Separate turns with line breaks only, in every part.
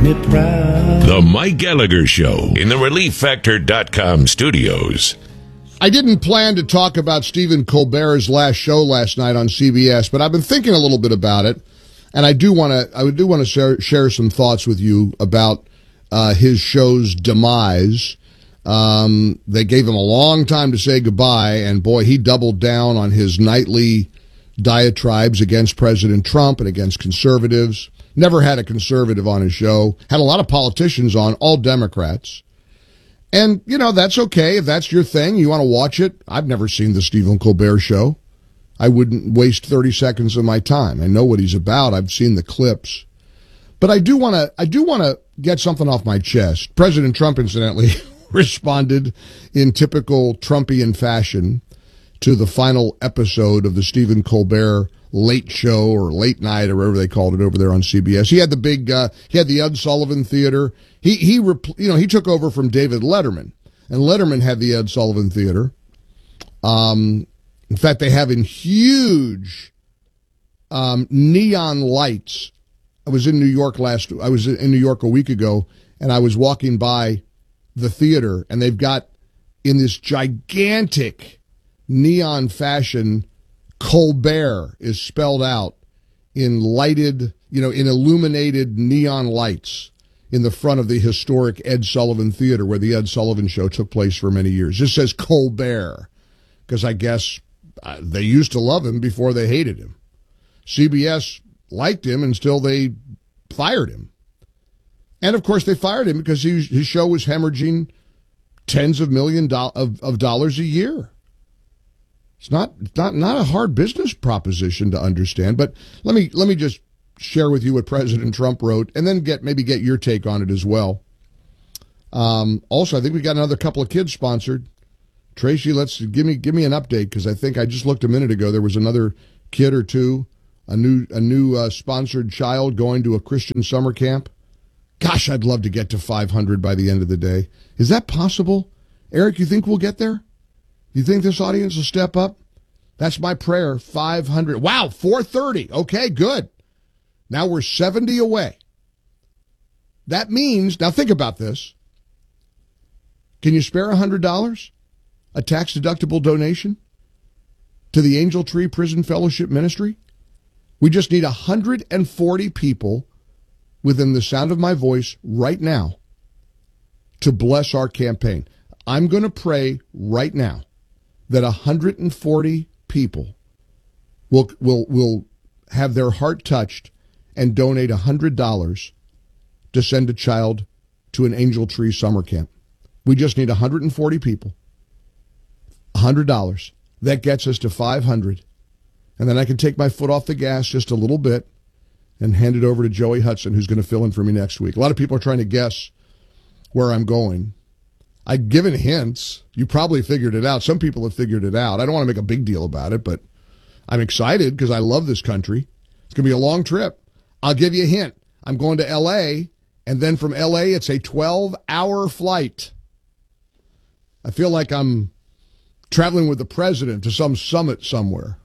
me proud.
The Mike Gallagher Show in the ReliefFactor.com studios.
I didn't plan to talk about Stephen Colbert's last show last night on CBS, but I've been thinking a little bit about it, and I do want to share some thoughts with you about his show's demise. They gave him a long time to say goodbye, and boy, he doubled down on his nightly diatribes against President Trump and against conservatives. Never had a conservative on his show. Had a lot of politicians on, all Democrats. And, you know, that's okay. If that's your thing, you want to watch it. I've never seen the Stephen Colbert Show. I wouldn't waste 30 seconds of my time. I know what he's about. I've seen the clips. But I do want to get something off my chest. President Trump, incidentally, responded in typical Trumpian fashion to the final episode of the Stephen Colbert Late Show or Late Night or whatever they called it over there on CBS. He had the big, he had the Ed Sullivan Theater. He took over from David Letterman, and Letterman had the Ed Sullivan Theater. In fact, they have in huge neon lights. I was in New York a week ago, and I was walking by the theater, and they've got in this gigantic neon fashion, Colbert is spelled out in lighted, in illuminated neon lights in the front of the historic Ed Sullivan Theater where the Ed Sullivan Show took place for many years. It says Colbert because I guess they used to love him before they hated him. CBS liked him until they fired him. And, of course, they fired him because his show was hemorrhaging tens of millions of dollars a year. It's not a hard business proposition to understand, but let me just share with you what President Trump wrote, and then get your take on it as well. Also, I think we got another couple of kids sponsored. Tracy, give me an update because I think I just looked a minute ago. There was another kid or two, a new sponsored child going to a Christian summer camp. Gosh, I'd love to get to 500 by the end of the day. Is that possible, Eric? You think we'll get there? You think this audience will step up? That's my prayer. 500. Wow, 430. Okay, good. Now we're 70 away. That means, now think about this. Can you spare $100? A tax-deductible donation to the Angel Tree Prison Fellowship Ministry? We just need 140 people within the sound of my voice right now to bless our campaign. I'm going to pray right now that 140 people will have their heart touched and donate $100 to send a child to an Angel Tree summer camp. We just need 140 people. $100. That gets us to 500. And then I can take my foot off the gas just a little bit and hand it over to Joey Hudson, who's going to fill in for me next week. A lot of people are trying to guess where I'm going. I've given hints. You probably figured it out. Some people have figured it out. I don't want to make a big deal about it, but I'm excited because I love this country. It's going to be a long trip. I'll give you a hint. I'm going to L.A., and then from L.A., it's a 12-hour flight. I feel like I'm traveling with the president to some summit somewhere.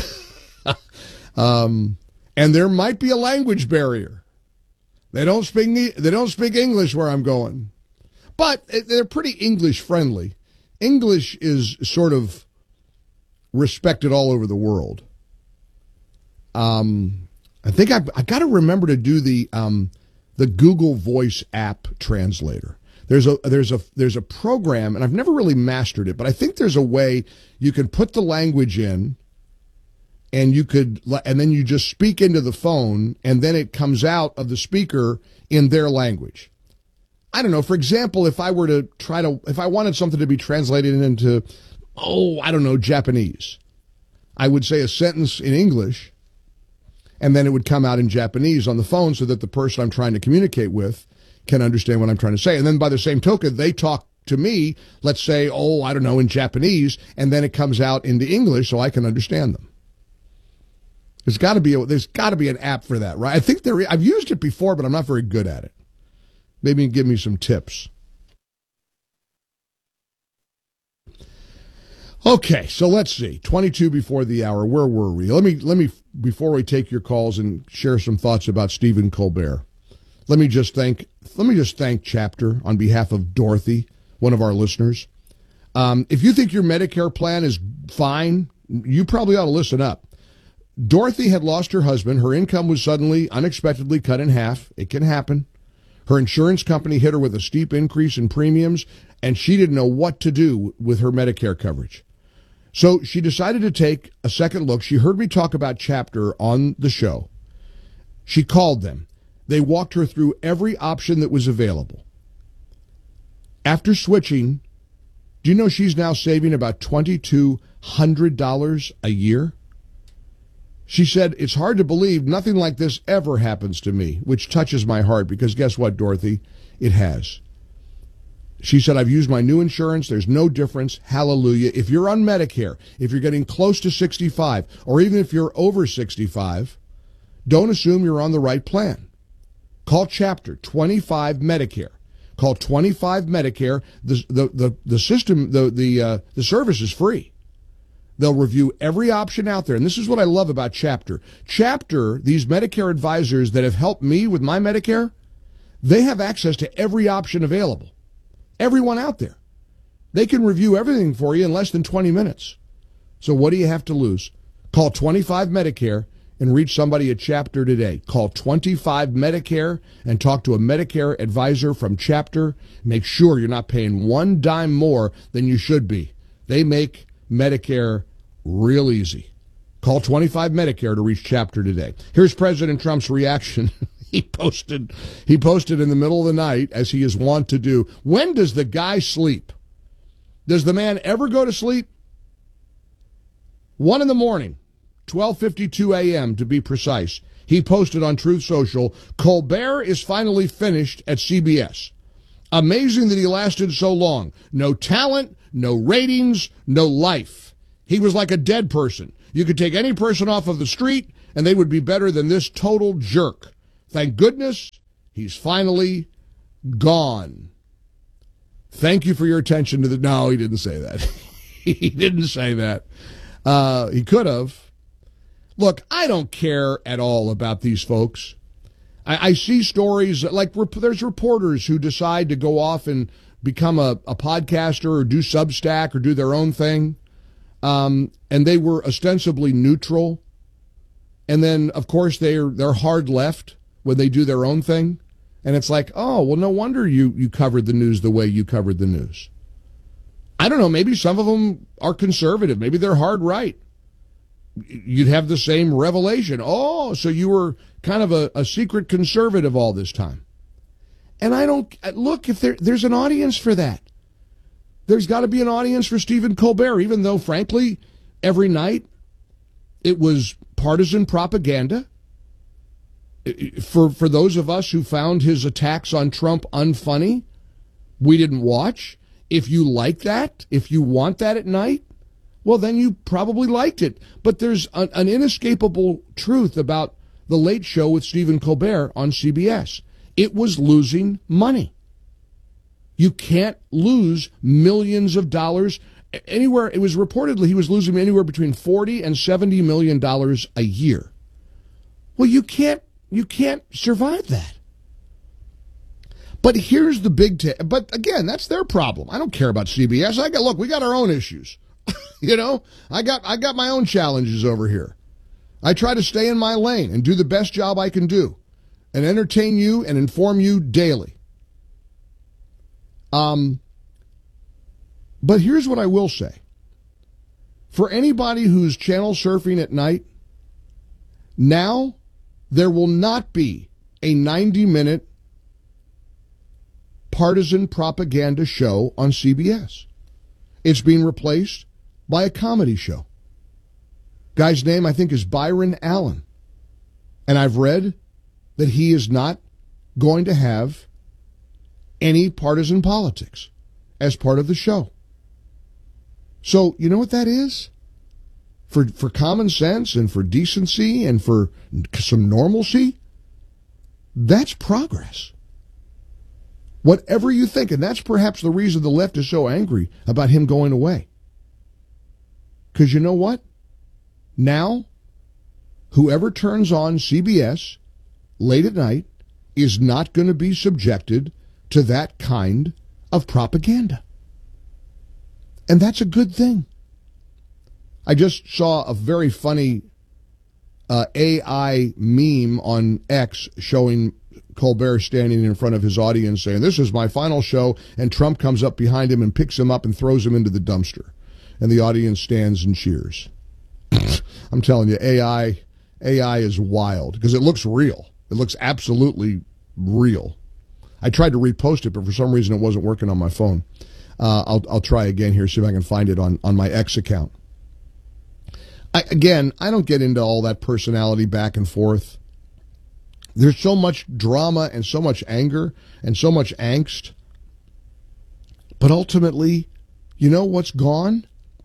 And there might be a language barrier. They don't speak English where I'm going. But they're pretty English friendly. English is sort of respected all over the world. I think I got to remember to do the Google Voice app translator. There's a program, and I've never really mastered it, but I think there's a way you can put the language in, and then you just speak into the phone, and then it comes out of the speaker in their language. I don't know. For example, if I wanted something to be translated into, Japanese, I would say a sentence in English, and then it would come out in Japanese on the phone so that the person I'm trying to communicate with can understand what I'm trying to say. And then by the same token, they talk to me, let's say, in Japanese, and then it comes out into English so I can understand them. There's got to be an app for that, right? I think I've used it before, but I'm not very good at it. Maybe give me some tips. Okay, so let's see. 22 before the hour. Where were we? Let me before we take your calls and share some thoughts about Stephen Colbert. let me just thank Chapter on behalf of Dorothy, one of our listeners. If you think your Medicare plan is fine, you probably ought to listen up. Dorothy had lost her husband. Her income was suddenly, unexpectedly cut in half. It can happen. Her insurance company hit her with a steep increase in premiums, and she didn't know what to do with her Medicare coverage. So she decided to take a second look. She heard me talk about Chapter on the show. She called them. They walked her through every option that was available. After switching, do you know she's now saving about $2,200 a year? She said, it's hard to believe nothing like this ever happens to me, which touches my heart because guess what, Dorothy? It has. She said, I've used my new insurance. There's no difference. Hallelujah. If you're on Medicare, if you're getting close to 65, or even if you're over 65, don't assume you're on the right plan. Call Chapter 25 Medicare. Call 25 Medicare. The system, the service is free. They'll review every option out there. And this is what I love about Chapter. Chapter, these Medicare advisors that have helped me with my Medicare, they have access to every option available. Everyone out there. They can review everything for you in less than 20 minutes. So what do you have to lose? Call 25 Medicare and reach somebody at Chapter today. Call 25 Medicare and talk to a Medicare advisor from Chapter. Make sure you're not paying one dime more than you should be. They make Medicare real easy. Call 25 Medicare to reach Chapter today. Here's President Trump's reaction. He posted in the middle of the night, as he is wont to do. When does the guy sleep? Does the man ever go to sleep? 1 in the morning, 12:52 a.m. to be precise. He posted on Truth Social, Colbert is finally finished at CBS. Amazing that he lasted so long. No talent, no ratings, no life. He was like a dead person. You could take any person off of the street, and they would be better than this total jerk. Thank goodness he's finally gone. Thank you for your attention to the... No, he didn't say that. He didn't say that. He could have. Look, I don't care at all about these folks. I see stories like there's reporters who decide to go off and become a podcaster or do Substack or do their own thing. And they were ostensibly neutral. And then, of course, they're hard left when they do their own thing. And it's like, oh, well, no wonder you covered the news the way you covered the news. I don't know, maybe some of them are conservative. Maybe they're hard right. You'd have the same revelation. Oh, so you were kind of a secret conservative all this time. And I don't, look, if there's an audience for that. There's got to be an audience for Stephen Colbert, even though, frankly, every night it was partisan propaganda. For those of us who found his attacks on Trump unfunny, we didn't watch. If you like that, if you want that at night, well, then you probably liked it. But there's an inescapable truth about The Late Show with Stephen Colbert on CBS. It was losing money. You can't lose millions of dollars anywhere. It was reportedly he was losing anywhere between $40 and $70 million a year. Well, you can't survive that. But here's the big but again, that's their problem. I don't care about CBS. We got our own issues. You know, I got my own challenges over here. I try to stay in my lane and do the best job I can do and entertain you and inform you daily. But here's what I will say. For anybody who's channel surfing at night, now there will not be a 90-minute partisan propaganda show on CBS. It's being replaced by a comedy show. Guy's name, I think, is Byron Allen. And I've read that he is not going to have any partisan politics as part of the show. So, you know what that is? For common sense and for decency and for some normalcy, that's progress. Whatever you think, and that's perhaps the reason the left is so angry about him going away. Because you know what? Now, whoever turns on CBS late at night is not going to be subjected to that kind of propaganda. And that's a good thing. I just saw a very funny AI meme on X showing Colbert standing in front of his audience saying, "This is my final show," and Trump comes up behind him and picks him up and throws him into the dumpster. And the audience stands and cheers. I'm telling you, AI is wild because it looks real. It looks absolutely real. I tried to repost it, but for some reason it wasn't working on my phone. I'll try again here, see if I can find it on my X account. I don't get into all that personality back and forth. There's so much drama and so much anger and so much angst. But ultimately, you know what's gone?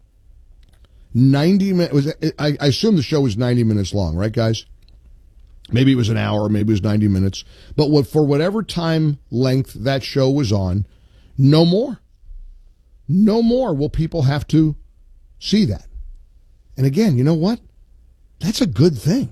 90 minutes. I assume the show was 90 minutes long, right, guys? Maybe it was an hour, maybe it was 90 minutes. But for whatever time length that show was on, no more. No more will people have to see that. And again, you know what? That's a good thing.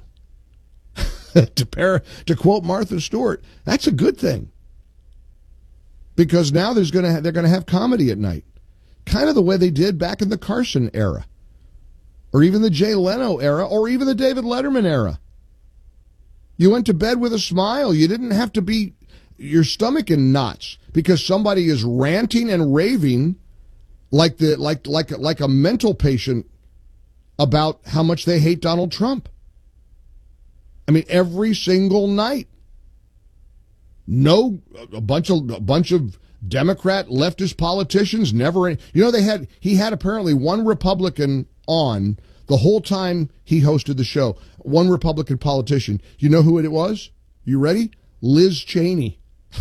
To quote Martha Stewart, that's a good thing. Because now they're going to have comedy at night. Kind of the way they did back in the Carson era. Or even the Jay Leno era, or even the David Letterman era. You went to bed with a smile. You didn't have to be your stomach in knots because somebody is ranting and raving like a mental patient about how much they hate Donald Trump. I mean, every single night. A bunch of Democrat leftist politicians never. He had apparently one Republican on the whole time he hosted the show. One Republican politician. You know who it was? You ready? Liz Cheney.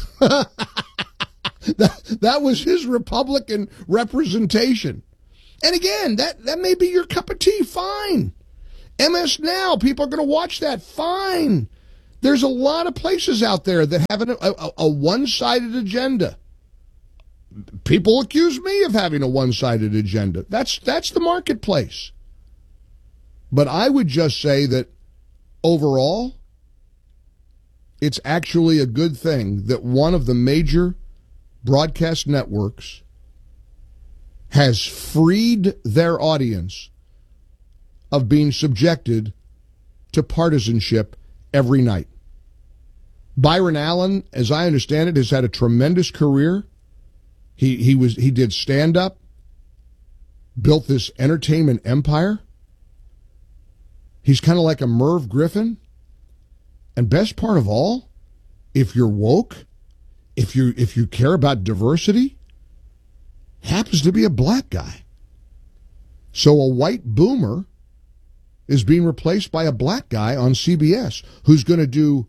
That was his Republican representation. And again, that may be your cup of tea. Fine. MS Now, people are going to watch that. Fine. There's a lot of places out there that have a one-sided agenda. People accuse me of having a one-sided agenda. That's the marketplace. But I would just say that overall, it's actually a good thing that one of the major broadcast networks has freed their audience of being subjected to partisanship every night. Byron Allen, as I understand it, has had a tremendous career. He did stand-up, built this entertainment empire. He's kind of like a Merv Griffin. And best part of all, if you're woke, if you care about diversity, happens to be a black guy. So a white boomer is being replaced by a black guy on CBS who's going to do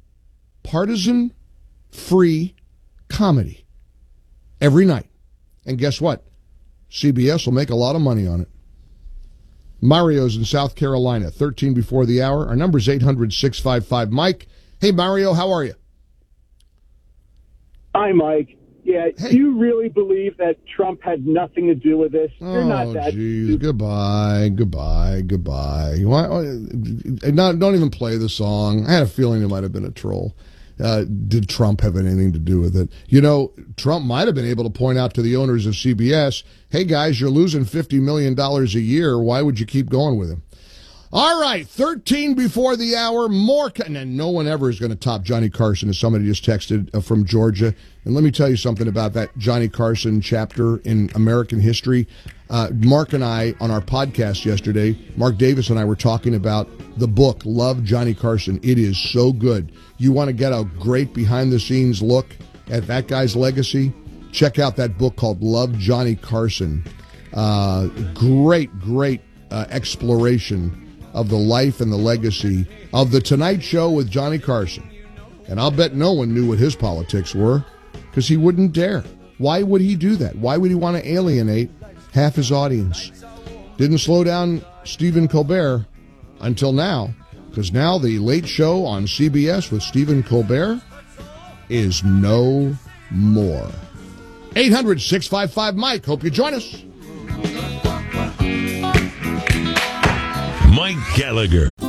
partisan-free comedy every night. And guess what? CBS will make a lot of money on it. Mario's in South Carolina, 13 before the hour. Our number is 800-655-MIKE. Hey, Mario, how are you?
Hi, Mike. Yeah,
hey.
Do you really believe that Trump had nothing to do with this? You're not that.
Geez. Goodbye. Don't even play the song. I had a feeling it might have been a troll. Did Trump have anything to do with it? You know, Trump might have been able to point out to the owners of CBS, hey, guys, you're losing $50 million a year. Why would you keep going with him? All right, 13 before the hour, more. And no one ever is going to top Johnny Carson, as somebody just texted from Georgia. And let me tell you something about that Johnny Carson chapter in American history. Mark and I, on our podcast yesterday, Mark Davis and I were talking about the book, Love Johnny Carson. It is so good. You want to get a great behind-the-scenes look at that guy's legacy? Check out that book called Love Johnny Carson. Great exploration of the life and the legacy of The Tonight Show with Johnny Carson. And I'll bet no one knew what his politics were, because he wouldn't dare. Why would he do that? Why would he want to alienate half his audience? Didn't slow down Stephen Colbert until now, because now the Late Show on CBS with Stephen Colbert is no more. 800-655-MIKE. Hope you join us.
Mike Gallagher.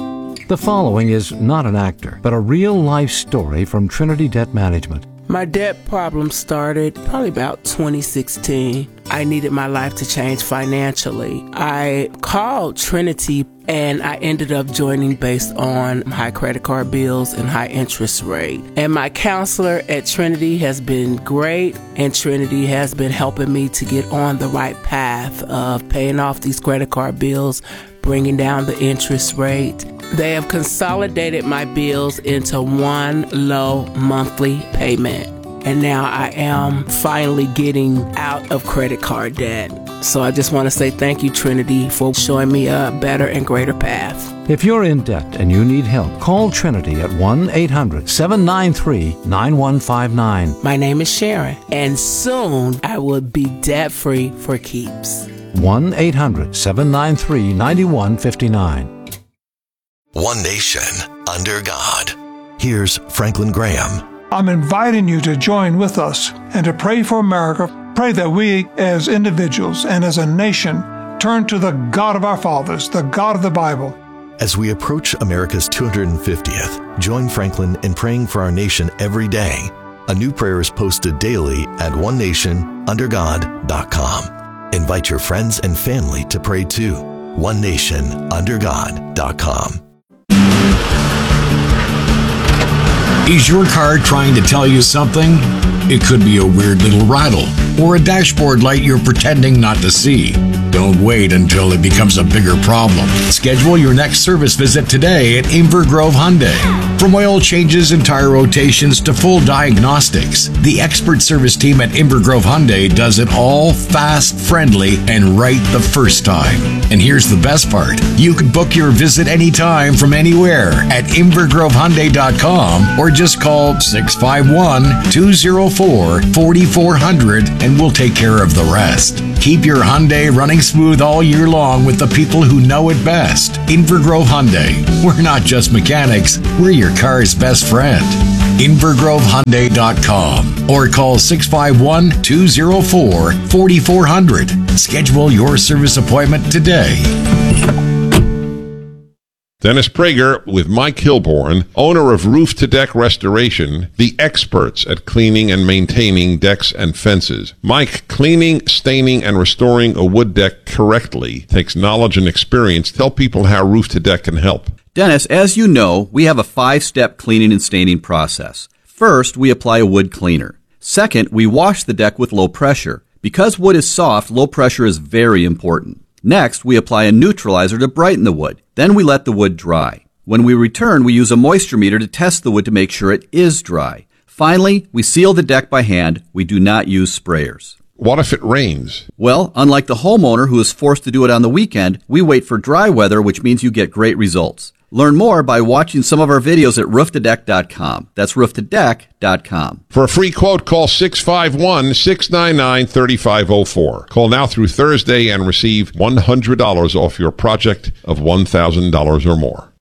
The following is not an actor, but a real-life story from Trinity Debt Management.
My debt problem started probably about 2016. I needed my life to change financially. I called Trinity and I ended up joining based on high credit card bills and high interest rate. And my counselor at Trinity has been great, and Trinity has been helping me to get on the right path of paying off these credit card bills, bringing down the interest rate. They have consolidated my bills into one low monthly payment. And now I am finally getting out of credit card debt. So I just want to say thank you, Trinity, for showing me a better and greater path.
If you're in debt and you need help, call Trinity at 1-800-793-9159.
My name is Sharon, and soon I will be debt-free for keeps.
1-800-793-9159.
One nation, under God. Here's Franklin Graham.
I'm inviting you to join with us and to pray for America. Pray that we as individuals and as a nation turn to the God of our fathers, the God of the Bible.
As we approach America's 250th, join Franklin in praying for our nation every day. A new prayer is posted daily at onenationundergod.com. Invite your friends and family to pray too. onenationundergod.com.
Is your car trying to tell you something? It could be a weird little rattle or a dashboard light you're pretending not to see. Don't wait until it becomes a bigger problem. Schedule your next service visit today at Inver Grove Hyundai. From oil changes and tire rotations to full diagnostics, the expert service team at Inver Grove Hyundai does it all fast, friendly, and right the first time. And here's the best part. You can book your visit anytime from anywhere at InverGroveHyundai.com or just call 651-204-4400 and we'll take care of the rest. Keep your Hyundai running smooth all year long with the people who know it best. Inver Grove Hyundai. We're not just mechanics, we're your car's best friend. InverGroveHyundai.com or call 651-204-4400. Schedule your service appointment today.
Dennis Prager with Mike Hilborn, owner of Roof to Deck Restoration, the experts at cleaning and maintaining decks and fences. Mike, cleaning, staining, and restoring a wood deck correctly takes knowledge and experience. Tell people how Roof to Deck can help.
Dennis, as you know, we have a 5-step cleaning and staining process. First, we apply a wood cleaner. Second, we wash the deck with low pressure. Because wood is soft, low pressure is very important. Next, we apply a neutralizer to brighten the wood. Then we let the wood dry. When we return, we use a moisture meter to test the wood to make sure it is dry. Finally, we seal the deck by hand. We do not use sprayers.
What if it rains?
Well, unlike the homeowner who is forced to do it on the weekend, we wait for dry weather, which means you get great results. Learn more by watching some of our videos at rooftodeck.com. That's rooftodeck.com.
For a free quote, call 651-699-3504. Call now through Thursday and receive $100 off your project of $1,000 or more.